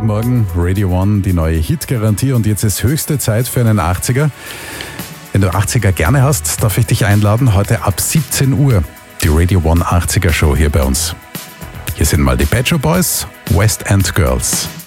Morgen, Radio One, die neue Hit-Garantie und jetzt ist höchste Zeit für einen 80er. Wenn du 80er gerne hast, darf ich dich einladen, heute ab 17 Uhr die Radio One 80er Show hier bei uns. Hier sind mal die Pet Shop Boys, West End Girls.